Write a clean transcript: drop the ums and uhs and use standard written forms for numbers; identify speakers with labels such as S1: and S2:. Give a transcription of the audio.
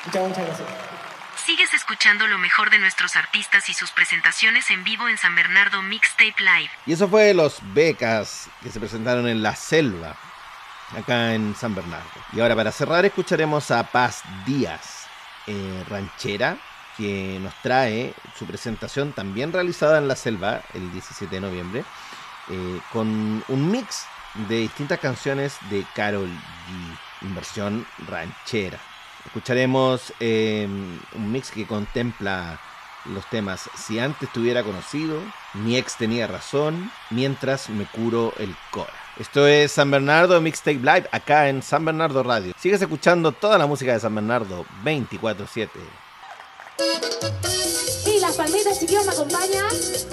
S1: Muchas gracias.
S2: Sigues escuchando lo mejor de nuestros artistas y sus presentaciones en vivo en San Bernardo Mixtape Live.
S3: Y eso fue los Becas que se presentaron en La Selva, acá en San Bernardo. Y ahora para cerrar escucharemos a Paz Díaz, ranchera, que nos trae su presentación también realizada en La Selva el 17 de noviembre, con un mix de distintas canciones de Karol G, en versión ranchera. Escucharemos un mix que contempla los temas Si antes te hubiera conocido, Mi ex tenía razón, Mientras me curo el cora. Esto es San Bernardo Mixtape Live, acá en San Bernardo Radio. Sigues escuchando toda la música de San Bernardo 24/7.
S1: Y las palmitas, chiquillos, me acompañan.